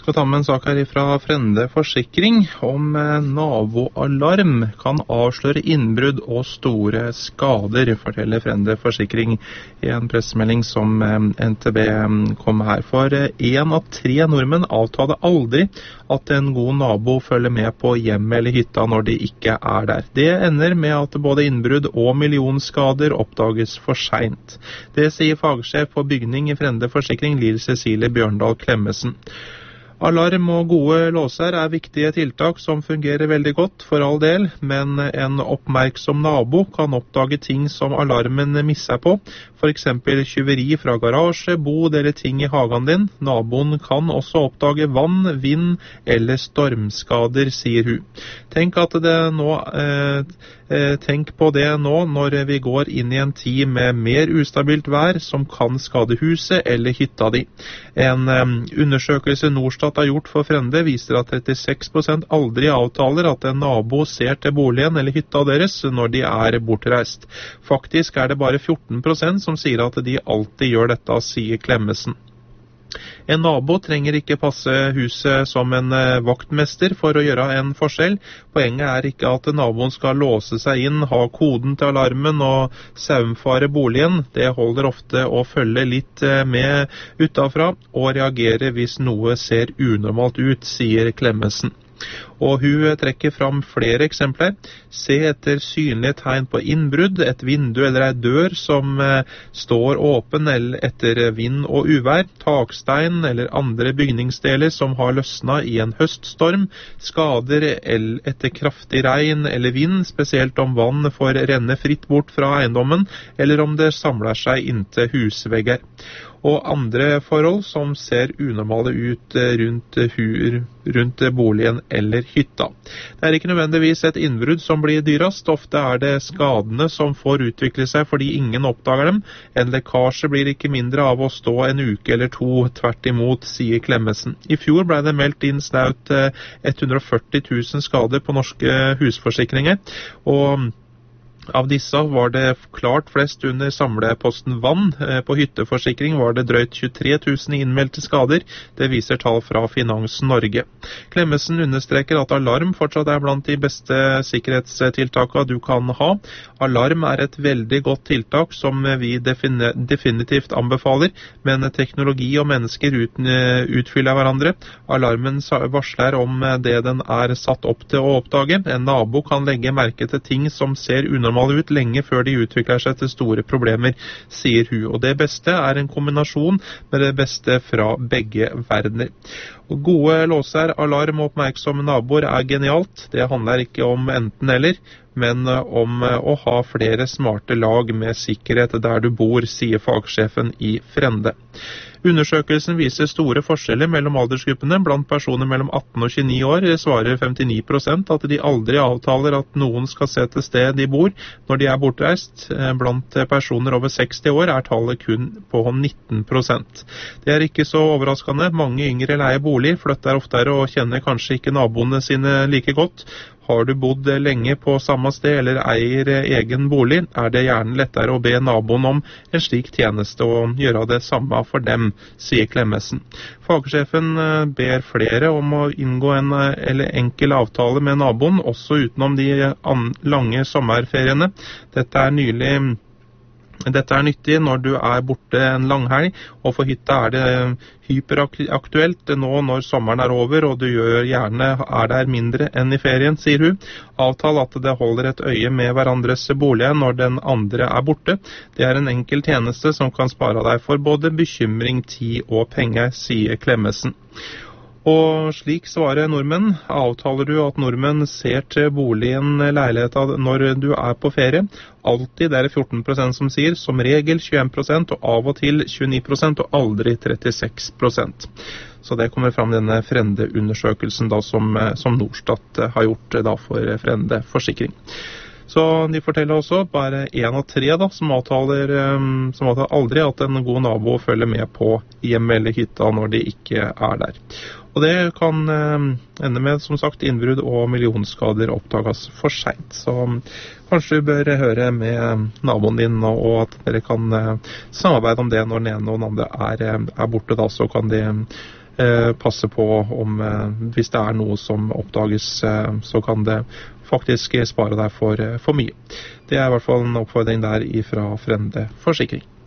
Skal ta med en sak her fra Frende Forsikring om naboalarm kan avsløre innbrudd og store skader, forteller Frende Forsikring i en pressemelding som NTB kom her. For 1 av 3 nordmenn avtaler aldri at en god nabo følger med på hjemmet eller hytta når de ikke er der. Det ender med at både innbrudd og millionskader oppdages for sent. Det sier fagsjef på bygning i Frende Forsikring, Lill Cecilie Bjørndal Klemmesen. Alarm og gode låser er viktige tiltak som fungerer veldig godt for all del, men en oppmerksom nabo kan oppdage ting som alarmen misser på, for eksempel tyveri fra garasje, bod eller ting i hagen din. Naboen kan også oppdage vann, vind eller stormskader, sier hun. Tenk på det nå når vi går inn i en tid med mer ustabilt vær som kan skade huset eller hytta di. En undersøkelse Norstat har gjort for Frende viser at 36% aldri avtaler at en nabo ser til boligen eller hytta deres når de er bortreist. Faktisk er det bare 14% som sier at de alltid gjør dette, sier Klemmesen. En nabo trenger ikke passe huset som en vaktmester for å gjøre en forskjell. Poenget er ikke at naboen skal låse seg inn, ha koden til alarmen og saumfare boligen. Det holder ofte å følge litt med utenfra og reagere hvis noe ser unormalt ut, sier Klemmesen. Og hun trekker fram flere eksempler. Se etter synlige tegn på innbrudd, et vindu eller en dør som står åpen eller etter vind og uvær, takstein eller andre bygningsdeler som har løsnet i en høststorm, skader etter kraftig regn eller vind, spesielt om vann får renne fritt bort fra eiendommen, eller om det samler seg inntil husvegger. Og andre forhold som ser unormale ut rundt boligen eller hytta. Det er ikke nødvendigvis et innbrudd som blir dyrast, ofte er det skadene som får utvikle seg fordi ingen oppdager dem. En lekkasje blir ikke mindre av å stå en uke eller 2, tvert imot, sier Klemmesen. I fjor ble det meldt inn snaut 140 000 skader på norske husforsikringer, og av disse var det klart flest under samleposten vann. På hytteforsikring var det drøyt 23 000 innmeldte skader. Det viser tall fra Finans Norge. Klemmesen understreker at alarm fortsatt er blant de beste sikkerhetstiltakene du kan ha. Alarm er et veldig godt tiltak som vi definitivt anbefaler, men teknologi og mennesker utfyller hverandre. Alarmen varsler om det den er satt opp til å oppdage. En nabo kan legge merke til ting som ser unormale ut lenge før de utvikler seg til store problemer, sier hun. Og det beste er en kombinasjon med det beste fra begge verdener. Og gode låser, alarm og oppmerksomme naboer er genialt. Det handler ikke om enten eller, men om å ha flere smarte lag med sikkerhet der du bor, sier fagsjefen i Frende. Undersøkelsen viser store forskjeller mellom aldersgruppene. Blant personer mellom 18 og 29 år svarer 59% at de aldri avtaler at noen skal se til sted de bor når de er bortreist. Blant personer over 60 år er tallet kun på 19%. Det er ikke så overraskende. Mange yngre leier bolig, flytter oftere og kjenner kanskje ikke naboene sine like godt. Har du bodd lenge på samme sted eller eier egen bolig, er det gjerne lettere å be naboen om en slik tjeneste og gjøre det samme for dem, sier Klemmesen. Fagsjefen ber flere om å inngå en enkel avtale med naboen, også utenom de lange sommerferiene. Dette er nyttig når du er borte en langhelg, og for hytta er det hyperaktuelt nå når sommeren er over, og du gjerne er der mindre enn i ferien, sier hun. Avtal at det holder et øye med hverandres bolig når den andre er borte. Det er en enkel tjeneste som kan spare deg for både bekymring, tid og penger, sier Klemmesen. Og slik svarer nordmenn. Avtaler du at nordmenn ser til boligen, leiligheten når du er på ferie? Alltid er det 14% som sier, som regel 21%, og av og til 29%, og aldri 36%. Så det kommer fram i denne Frende-undersøkelsen da, som Norstat har gjort da, for Frende Forsikring. Så de forteller også bare 1 av 3 da, som avtaler aldri at en god nabo følger med på hjemme eller hytta når de ikke er der. Og det kan ende med, som sagt, innbrudd og millionskader oppdages for sent. Så kanskje du bør høre med naboen din, og at dere kan samarbeide om det når den ene og den andre er borte. Da, så kan de passe på om hvis det noe som oppdages, så kan det faktisk spare deg for mye. Det I hvert fall en oppfordring der fra Frende Forsikring.